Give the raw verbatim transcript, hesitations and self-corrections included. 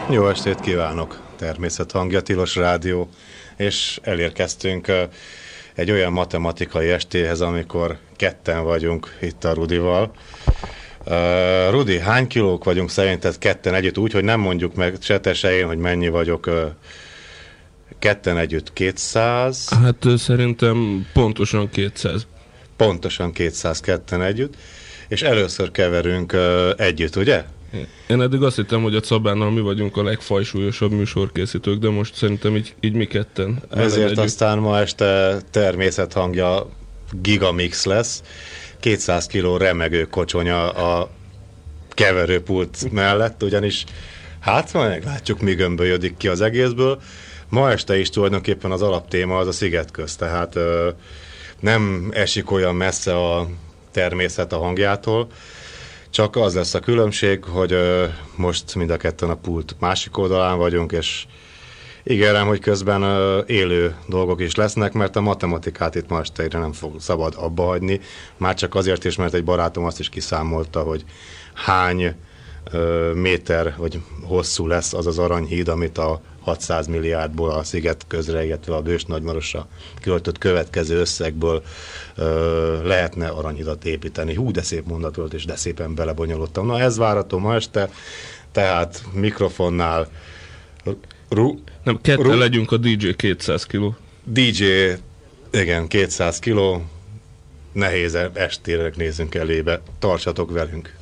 Jó estét kívánok! Természethangja, Tilos Rádió, és elérkeztünk egy olyan matematikai estéhez, amikor ketten vagyunk itt a Rudival. Uh, Rudi, hány kilók vagyunk szerinted ketten együtt, úgy, hogy nem mondjuk meg se te se én, hogy mennyi vagyok uh, ketten együtt? kétszáz? Hát szerintem pontosan kétszáz. Pontosan kétszáz ketten együtt, és először keverünk uh, együtt, ugye? Én eddig azt hittem, hogy a Szabánnal mi vagyunk a legfajsúlyosabb műsorkészítők, de most szerintem így, így mi ketten. Ezért együtt. aztán ma este természethangja gigamix lesz. kétszáz kiló remegő kocsonya a keverőpult mellett, ugyanis hát majd meglátjuk, mi gömbölyödik ki az egészből. Ma este is tulajdonképpen az alaptéma az a szigetköz, tehát ö, nem esik olyan messze a természet a hangjától, csak az lesz a különbség, hogy ö, most mind a ketten a pult másik oldalán vagyunk, és ígérem, hogy közben ö, élő dolgok is lesznek, mert a matematikát itt ma este nem fog szabad abba hagyni, már csak azért is, mert egy barátom azt is kiszámolta, hogy hány ö, méter vagy hosszú lesz az az aranyhíd, amit a hatszáz milliárdból a sziget közre, illetve a Bős Nagymarosra költött következő összegből ö, lehetne aranyhidat építeni. Hú, de szép mondat volt, és de szépen belebonyolódtam. Na, ez várható ma este, tehát mikrofonnál ru, Nem, ketten ru, legyünk, a dé dzsé kétszáz kiló. dé dzsé, igen, kétszáz kiló, nehéz estére nézzünk elébe. Tartsatok velünk!